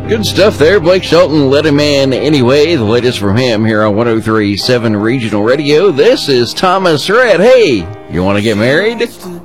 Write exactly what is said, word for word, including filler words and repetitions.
Good stuff there. Blake Shelton, Let Him In Anyway. The latest from him here on one oh three point seven Regional Radio. This is Thomas Rhett. Hey, you want to get married?